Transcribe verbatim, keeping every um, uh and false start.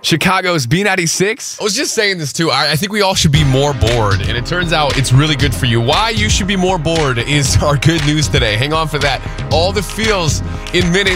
Chicago's B ninety-six. I was just saying this too. I, I think we all should be more bored, and it turns out it's really good for you. Why you should be more bored is our good news today. Hang on for that. All the feels in minutes.